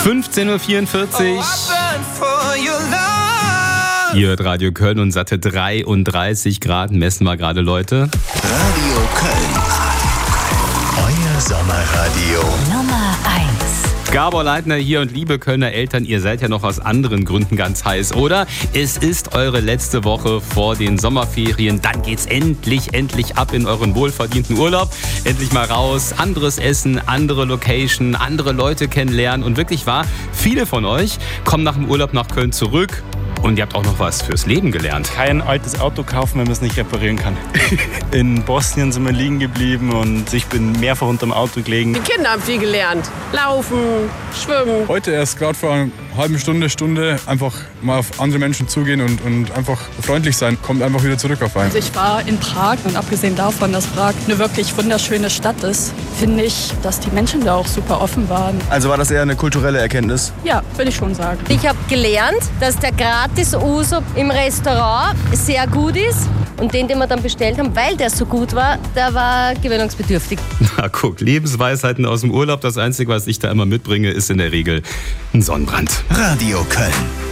15.44 Uhr. Hier hört Radio Köln und satte 33 Grad messen wir gerade, Leute. Radio Köln. Euer Sommerradio. Nummer 1. Gabor Leitner hier und liebe Kölner Eltern, ihr seid ja noch aus anderen Gründen ganz heiß, oder? Es ist eure letzte Woche vor den Sommerferien. Dann geht's endlich ab in euren wohlverdienten Urlaub. Endlich mal raus, anderes Essen, andere Location, andere Leute kennenlernen. Und wirklich wahr, viele von euch kommen nach dem Urlaub nach Köln zurück. Und ihr habt auch noch was fürs Leben gelernt. Kein altes Auto kaufen, wenn man es nicht reparieren kann. In Bosnien sind wir liegen geblieben und ich bin mehrfach unterm Auto gelegen. Die Kinder haben viel gelernt. Laufen, schwimmen. Heute erst gerade vor einer halben Stunde einfach mal auf andere Menschen zugehen und einfach freundlich sein. Kommt einfach wieder zurück auf einen. Also ich war in Prag und abgesehen davon, dass Prag eine wirklich wunderschöne Stadt ist, finde ich, dass die Menschen da auch super offen waren. Also war das eher eine kulturelle Erkenntnis? Ja, würde ich schon sagen. Ich habe gelernt, dass der Gratis-Uso im Restaurant sehr gut ist. Und den wir dann bestellt haben, weil der so gut war, der war gewöhnungsbedürftig. Na guck, Lebensweisheiten aus dem Urlaub. Das Einzige, was ich da immer mitbringe, ist in der Regel ein Sonnenbrand. Radio Köln.